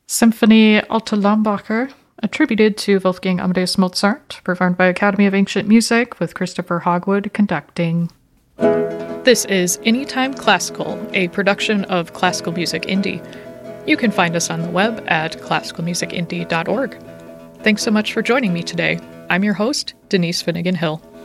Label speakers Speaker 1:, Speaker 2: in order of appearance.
Speaker 1: Symphony Alte Lambacher, attributed to Wolfgang Amadeus Mozart, performed by Academy of Ancient Music with Christopher Hogwood conducting. This is Anytime Classical, a production of Classical Music Indie. You can find us on the web at classicalmusicindie.org. Thanks so much for joining me today. I'm your host, Denise Finnegan Hill.